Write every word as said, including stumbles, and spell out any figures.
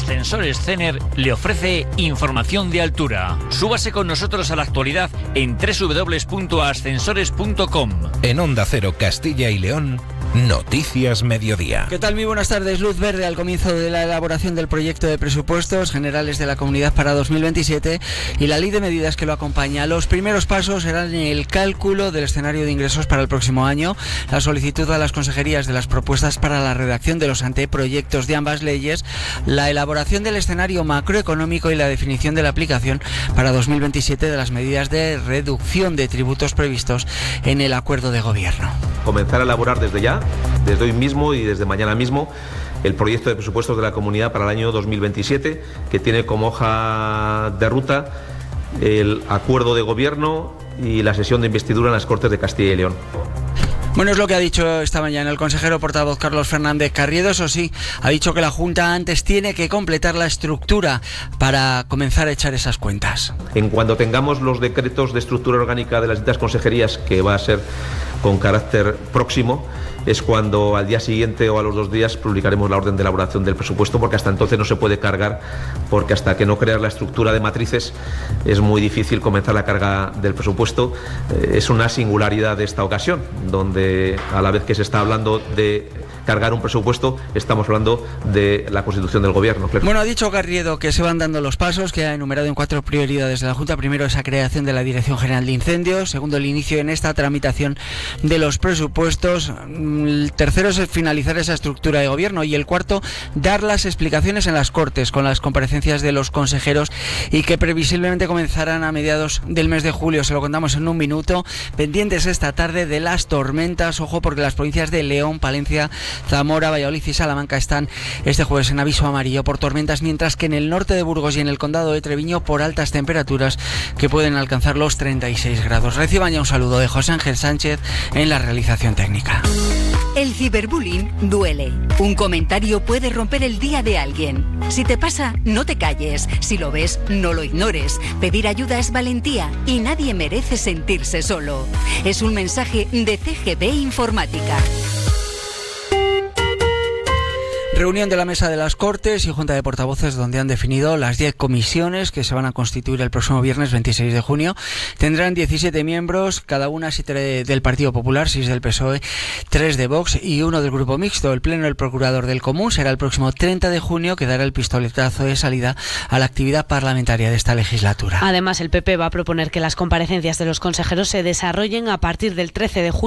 Ascensores Cener le ofrece información de altura. Súbase con nosotros a la actualidad en doble u doble u doble u punto ascensores punto com. En Onda Cero Castilla y León, Noticias Mediodía. ¿Qué tal? Muy buenas tardes. Luz verde al comienzo de la elaboración del proyecto de presupuestos generales de la Comunidad para dos mil veintisiete y la ley de medidas que lo acompaña. Los primeros pasos serán el cálculo del escenario de ingresos para el próximo año, la solicitud a las consejerías de las propuestas para la redacción de los anteproyectos de ambas leyes, la elaboración del escenario macroeconómico y la definición de la aplicación para dos mil veintisiete de las medidas de reducción de tributos previstos en el acuerdo de gobierno. Comenzar a elaborar desde ya, desde hoy mismo y desde mañana mismo, el proyecto de presupuestos de la Comunidad para el año dos mil veintisiete, que tiene como hoja de ruta el acuerdo de gobierno y la sesión de investidura en las Cortes de Castilla y León. Bueno, es lo que ha dicho esta mañana el consejero portavoz Carlos Fernández Carriedo. Eso sí, ha dicho que la Junta antes tiene que completar la estructura para comenzar a echar esas cuentas. En cuanto tengamos los decretos de estructura orgánica de las distintas consejerías, que va a ser con carácter próximo, es cuando al día siguiente o a los dos días publicaremos la orden de elaboración del presupuesto, porque hasta entonces no se puede cargar, porque hasta que no creas la estructura de matrices es muy difícil comenzar la carga del presupuesto. Eh, es una singularidad de esta ocasión, donde a la vez que se está hablando de cargar un presupuesto, estamos hablando de la constitución del gobierno. Claro. Bueno, ha dicho Carriedo que se van dando los pasos, que ha enumerado en cuatro prioridades de la Junta. Primero, esa creación de la Dirección General de Incendios. Segundo, el inicio en esta tramitación de los presupuestos. El tercero es finalizar esa estructura de gobierno. Y el cuarto, dar las explicaciones en las Cortes con las comparecencias de los consejeros y que previsiblemente comenzarán a mediados del mes de julio. Se lo contamos en un minuto. Pendientes esta tarde de las tormentas. Ojo, porque las provincias de León, Palencia, Zamora, Valladolid y Salamanca están este jueves en aviso amarillo por tormentas, mientras que en el norte de Burgos y en el condado de Treviño por altas temperaturas que pueden alcanzar los treinta y seis grados. Reciban ya un saludo de José Ángel Sánchez en la realización técnica. El ciberbullying duele. Un comentario puede romper el día de alguien. Si te pasa, no te calles. Si lo ves, no lo ignores. Pedir ayuda es valentía y nadie merece sentirse solo. Es un mensaje de C G B Informática. Reunión de la Mesa de las Cortes y Junta de Portavoces, donde han definido las diez comisiones que se van a constituir el próximo viernes veintiséis de junio. Tendrán diecisiete miembros, cada una siete del Partido Popular, seis del P S O E, tres de Vox y uno del Grupo Mixto. El Pleno del Procurador del Común será el próximo treinta de junio, que dará el pistoletazo de salida a la actividad parlamentaria de esta legislatura. Además, el P P va a proponer que las comparecencias de los consejeros se desarrollen a partir del trece de junio